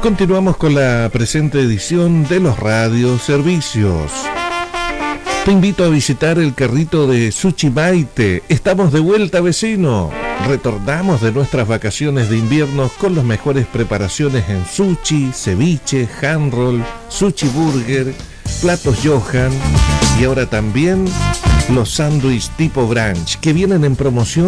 Continuamos con la presente edición de los radioservicios. Te invito a visitar el carrito de Sushi Maite. Estamos de vuelta, vecino. Retornamos de nuestras vacaciones de invierno con las mejores preparaciones en sushi, ceviche, hand roll, sushi burger, platos Johan y ahora también los sándwiches tipo brunch que vienen en promoción